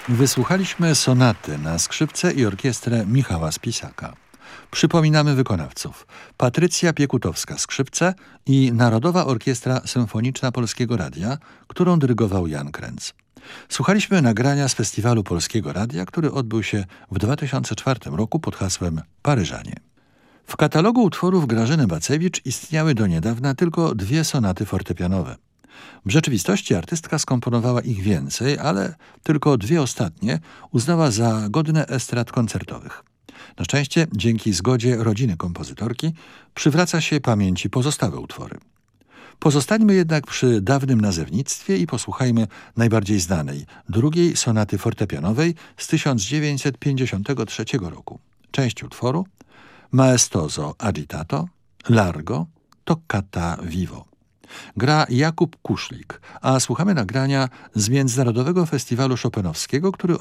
Wysłuchaliśmy sonaty na skrzypce i orkiestrę Michała Spisaka. Przypominamy wykonawców: Patrycja Piekutowska skrzypce i Narodowa Orkiestra Symfoniczna Polskiego Radia, którą dyrygował Jan Kręc. Słuchaliśmy nagrania z Festiwalu Polskiego Radia, który odbył się w 2004 roku pod hasłem Paryżanie. W katalogu utworów Grażyny Bacewicz istniały do niedawna tylko 2 sonaty fortepianowe. W rzeczywistości artystka skomponowała ich więcej, ale tylko 2 ostatnie uznała za godne estrad koncertowych. Na szczęście, dzięki zgodzie rodziny kompozytorki, przywraca się pamięci pozostałe utwory. Pozostańmy jednak przy dawnym nazewnictwie i posłuchajmy najbardziej znanej, 2 sonaty fortepianowej z 1953 roku. Część utworu: Maestoso agitato, largo, toccata vivo. Gra Jakub Kuszlik, a słuchamy nagrania z Międzynarodowego Festiwalu Chopinowskiego, który